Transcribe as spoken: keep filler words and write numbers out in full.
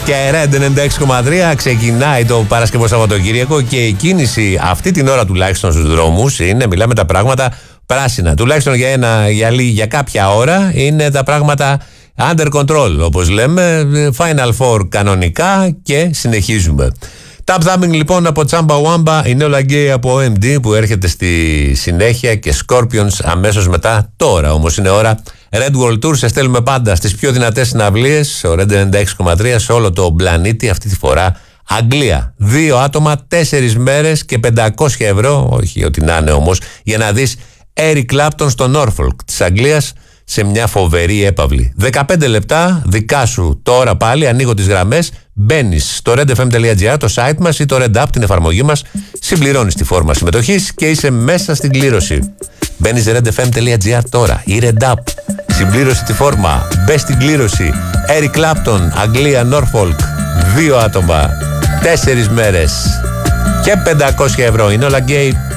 Και Red ενενήντα έξι κόμμα τρία ξεκινάει το Παρασκευό Σαββατοκύριακο και η κίνηση αυτή την ώρα τουλάχιστον στους δρόμους είναι, μιλάμε τα πράγματα πράσινα. Τουλάχιστον για, ένα, για, για κάποια ώρα είναι τα πράγματα under control, όπως λέμε. Final Four κανονικά και συνεχίζουμε. Tap Thumbing λοιπόν από Τσάμπα Wamba, η Νέο Λαγκέη από ο εμ ντι που έρχεται στη συνέχεια και Scorpions αμέσως μετά. Τώρα όμως είναι ώρα Red World Tour, σε στέλνουμε πάντα στις πιο δυνατές συναυλίες, ο Red ενενήντα έξι κόμμα τρία σε όλο το πλανήτη, αυτή τη φορά Αγγλία. Δύο άτομα, τέσσερις μέρες και πεντακόσια ευρώ, όχι ότι να είναι όμως, για να δεις Eric Clapton στο Norfolk της Αγγλίας σε μια φοβερή έπαυλη. δεκαπέντε λεπτά δικά σου τώρα πάλι, ανοίγω τις γραμμές, μπαίνεις στο redfm.gr, το site μας ή το Red App, την εφαρμογή μας, συμπληρώνεις τη φόρμα συμμετοχής και είσαι μέσα στην κλήρωση. Μπαίνεις redfm.gr τώρα ή Red App, συμπλήρωσε τη φόρμα, μπες στην κλήρωση. Eric Clapton, Αγγλία, Norfolk, δύο άτομα, τέσσερις μέρες και πεντακόσια ευρώ. Είναι όλα γκέι.